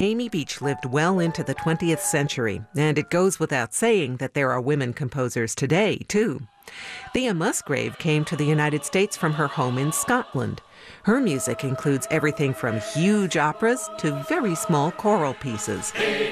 Amy Beach lived well into the 20th century, and it goes without saying that there are women composers today, too. Thea Musgrave came to the United States from her home in Scotland. Her music includes everything from huge operas to very small choral pieces.